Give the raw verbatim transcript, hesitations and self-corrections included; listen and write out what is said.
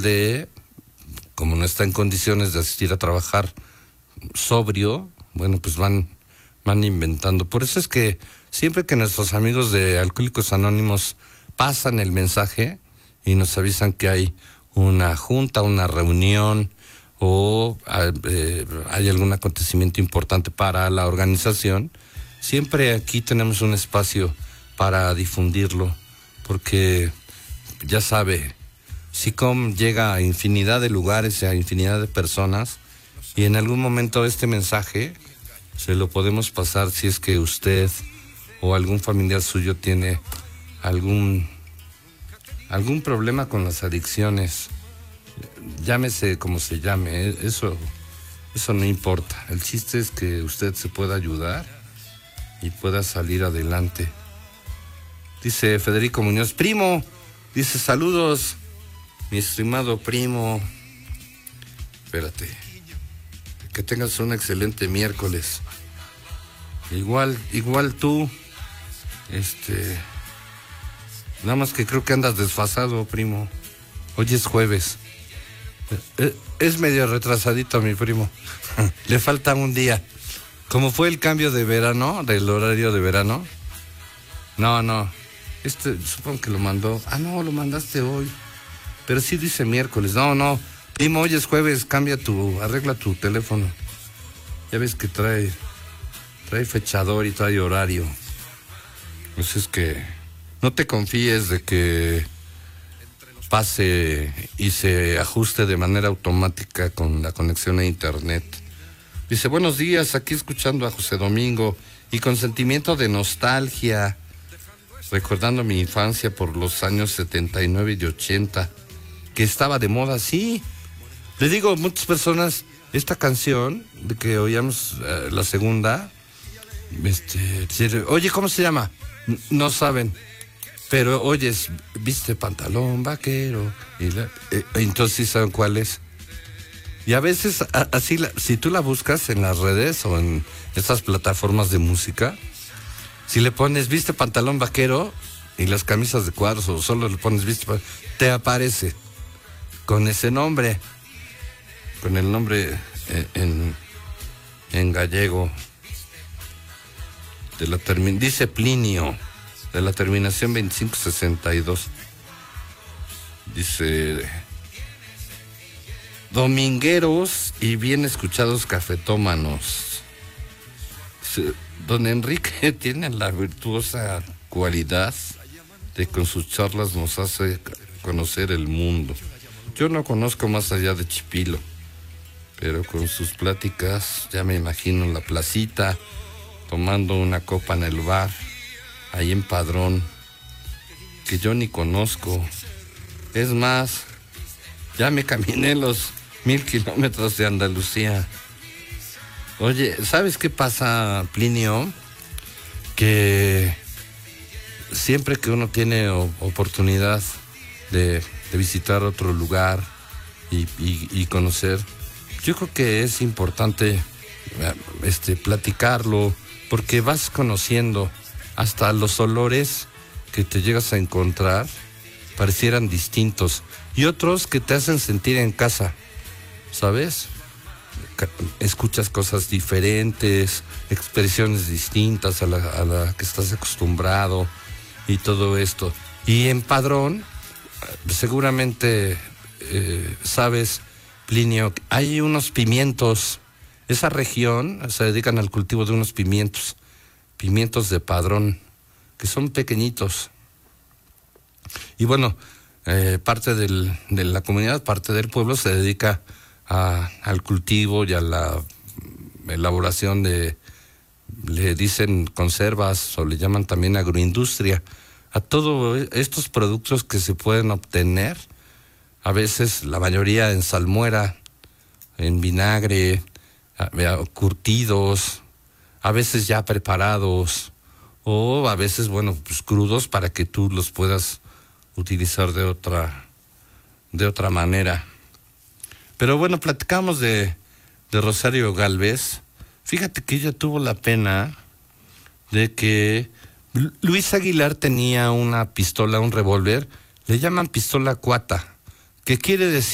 de, como no está en condiciones de asistir a trabajar sobrio, bueno, pues van, van inventando. Por eso es que siempre que nuestros amigos de Alcohólicos Anónimos pasan el mensaje y nos avisan que hay una junta, una reunión o eh, hay algún acontecimiento importante para la organización, siempre aquí tenemos un espacio para difundirlo, porque ya sabe, SICOM llega a infinidad de lugares, a infinidad de personas, y en algún momento este mensaje se lo podemos pasar si es que usted o algún familiar suyo tiene algún algún problema con las adicciones. Llámese como se llame, eso, eso no importa. El chiste es que usted se pueda ayudar y pueda salir adelante. Dice Federico Muñoz, primo, dice saludos, mi estimado primo. Espérate, que tengas un excelente miércoles. Igual, igual tú, este, nada más que creo que andas desfasado, primo. Hoy es jueves. Es medio retrasadito mi primo. Le falta un día. Como fue el cambio de verano, del horario de verano. No, no. Este, supongo que lo mandó. Ah, no, lo mandaste hoy. Pero sí dice miércoles. No, no. Primo, hoy es jueves, cambia tu, arregla tu teléfono. Ya ves que trae, trae fechador y trae horario. Pues es que no te confíes de que pase y se ajuste de manera automática con la conexión a internet. Dice, buenos días, aquí escuchando a José Domingo y con sentimiento de nostalgia, recordando mi infancia por los años setenta y nueve y ochenta, que estaba de moda, sí. Le digo a muchas personas, esta canción, de que oíamos eh, la segunda, este, oye, ¿cómo se llama? N- no saben. Pero oyes, viste pantalón vaquero, y la, eh, entonces sí saben cuál es. Y a veces, a, así, la, si tú la buscas en las redes o en estas plataformas de música, si le pones, viste pantalón vaquero y las camisas de cuadros, o solo le pones, viste, te aparece con ese nombre, con el nombre en, en, en gallego. De la termi- dice Plinio, de la terminación veinticinco sesenta y dos. Dice, domingueros y bien escuchados cafetómanos. Dice, don Enrique tiene la virtuosa cualidad de con sus charlas nos hace conocer el mundo. Yo no conozco más allá de Chipilo, pero con sus pláticas ya me imagino en la placita, tomando una copa en el bar, ahí en Padrón, que yo ni conozco. Es más, ya me caminé los mil kilómetros de Andalucía. Oye, ¿sabes qué pasa, Plinio? Que siempre que uno tiene oportunidad de, de visitar otro lugar y, y, y conocer, yo creo que es importante este, platicarlo, porque vas conociendo. Hasta los olores que te llegas a encontrar parecieran distintos. Y otros que te hacen sentir en casa, ¿sabes? Escuchas cosas diferentes, expresiones distintas a la, a la que estás acostumbrado y todo esto. Y en Padrón, seguramente eh, sabes, Plinio, hay unos pimientos. Esa región se dedican al cultivo de unos pimientos. Pimientos de Padrón, que son pequeñitos. Y bueno, eh, parte del, de la comunidad, parte del pueblo se dedica a, al cultivo y a la elaboración de, le dicen conservas o le llaman también agroindustria, a todos estos productos que se pueden obtener, a veces la mayoría en salmuera, en vinagre, curtidos, a veces ya preparados, o a veces, bueno, pues crudos para que tú los puedas utilizar de otra, de otra manera. Pero bueno, platicamos de, de Rosario Gálvez. Fíjate que ella tuvo la pena de que Luis Aguilar tenía una pistola, un revólver, le llaman pistola cuata, que quiere decir